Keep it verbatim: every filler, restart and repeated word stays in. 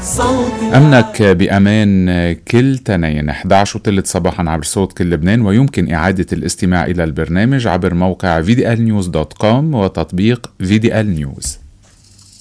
أمنك بأمان كل تنين إحدى عشر وثلث صباحا عبر صوت كل لبنان، ويمكن إعادة الاستماع إلى البرنامج عبر موقع في دي إل نيوز دوت كوم وتطبيق في دي إل نيوز.